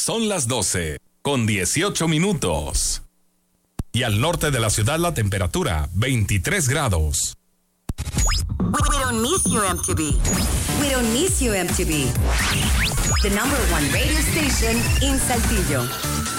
Son las 12:18. Y al norte de la ciudad la temperatura 23 grados. We don't miss you, MTV. We don't miss you, MTV. The #1 radio station in Saltillo.